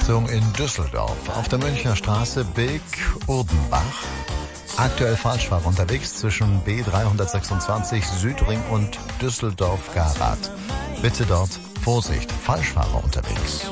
Richtung in Düsseldorf. Auf der Münchner Straße Bilk-Urdenbach. Aktuell Falschfahrer unterwegs zwischen B326 Südring und Düsseldorf-Garat. Bitte dort Vorsicht, Falschfahrer unterwegs.